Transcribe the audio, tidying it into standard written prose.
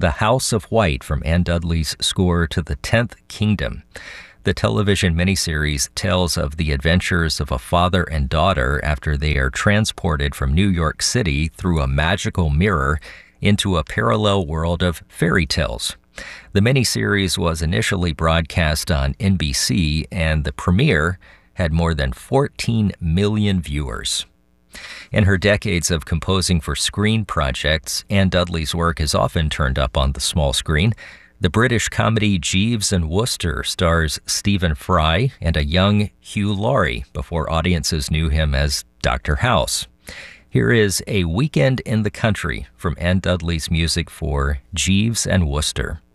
The House of White from Anne Dudley's score to The Tenth Kingdom. The television miniseries tells of the adventures of a father and daughter after they are transported from New York City through a magical mirror into a parallel world of fairy tales. The miniseries was initially broadcast on NBC, and the premiere had more than 14 million viewers. In her decades of composing for screen projects, Anne Dudley's work is often turned up on the small screen. The British comedy Jeeves and Wooster stars Stephen Fry and a young Hugh Laurie before audiences knew him as Dr. House. Here is A Weekend in the Country from Anne Dudley's music for Jeeves and Wooster.